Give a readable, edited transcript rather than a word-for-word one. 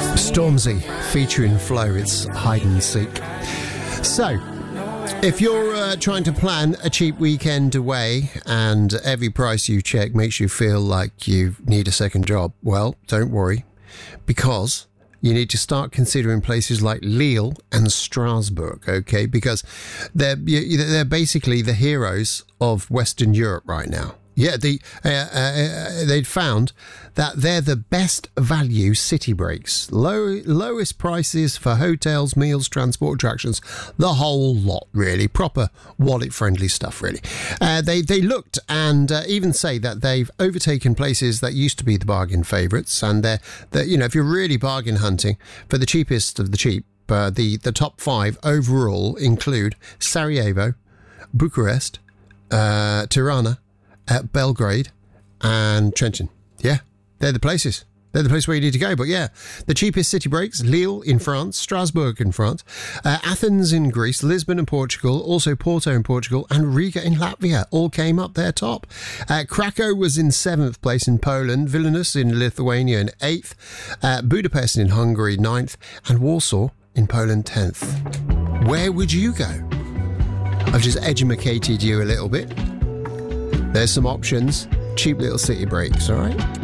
Stormzy featuring Flo. It's hide and seek. So, if you're trying to plan a cheap weekend away and every price you check makes you feel like you need a second job, well, don't worry, because you need to start considering places like Lille and Strasbourg, okay? Because they're basically the heroes of Western Europe right now. Yeah, they'd found that they're the best value city breaks. Lowest prices for hotels, meals, transport, attractions, the whole lot, really. Proper wallet-friendly stuff, really. They looked and even say that they've overtaken places that used to be the bargain favourites. And if you're really bargain hunting for the cheapest of the cheap, the top 5 overall include Sarajevo, Bucharest, Tirana, Belgrade and Trenčín. Yeah, they're the places. They're the place where you need to go. But yeah, the cheapest city breaks: Lille in France, Strasbourg in France, Athens in Greece, Lisbon in Portugal, also Porto in Portugal, and Riga in Latvia all came up there top. Krakow was in 7th place in Poland, Vilnius in Lithuania in 8th, Budapest in Hungary 9th, and Warsaw in Poland 10th. Where would you go? I've just edumacated you a little bit. There's some options. Cheap little city breaks, all right?